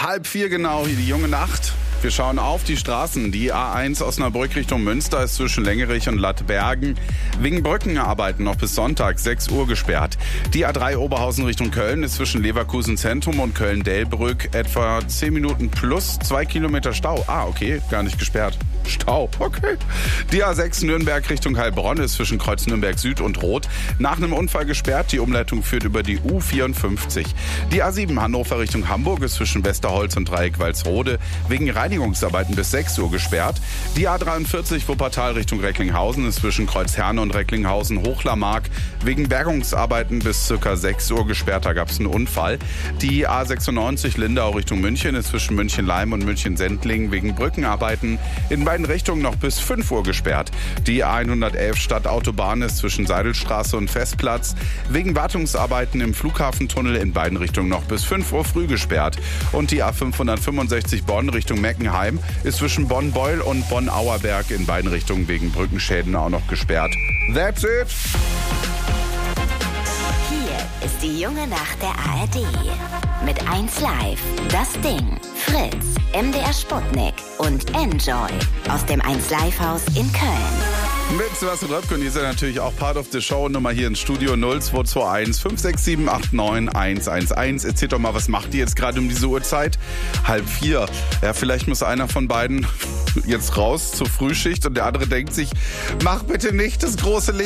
3:30 genau, hier die junge Nacht. Wir schauen auf die Straßen. Die A1 Osnabrück Richtung Münster ist zwischen Längerich und Lattbergen wegen Brückenarbeiten noch bis Sonntag 6 Uhr gesperrt. Die A3 Oberhausen Richtung Köln ist zwischen Leverkusen Zentrum und Köln-Delbrück etwa 10 Minuten plus 2 Kilometer Stau. Okay, gar nicht gesperrt. Stau, okay. Die A6 Nürnberg Richtung Heilbronn ist zwischen Kreuz Nürnberg Süd und Rot nach einem Unfall gesperrt. Die Umleitung führt über die U54. Die A7 Hannover Richtung Hamburg ist zwischen Westerholz und Dreieck Walsrode wegen Reinigungsarbeiten bis 6 Uhr gesperrt. Die A43 Wuppertal Richtung Recklinghausen ist zwischen Kreuzherne und Recklinghausen Hochlarmark wegen Bergungsarbeiten bis ca. 6 Uhr gesperrt. Da gab es einen Unfall. Die A96 Lindau Richtung München ist zwischen München-Leim und München-Sendling wegen Brückenarbeiten in beiden Richtungen noch bis 5 Uhr gesperrt. Die A111 Stadtautobahn ist zwischen Seidelstraße und Festplatz wegen Wartungsarbeiten im Flughafentunnel in beiden Richtungen noch bis 5 Uhr früh gesperrt. Und die A565 Bonn Richtung Meckenheim ist zwischen Bonn-Beul und Bonn-Auerberg in beiden Richtungen wegen Brückenschäden auch noch gesperrt. That's it! Hier ist die junge Nacht der ARD. Mit 1 Live, Das Ding, Fritz, MDR Sputnik und Enjoy aus dem 1 Live Haus in Köln. Mit Sebastian Röpke und ihr seid natürlich auch Part of the Show. Nummer hier ins Studio 0221 567 89 111. Erzählt doch mal, was macht ihr jetzt gerade um diese Uhrzeit? 3:30. Ja, vielleicht muss einer von beiden jetzt raus zur Frühschicht und der andere denkt sich, mach bitte nicht das große Licht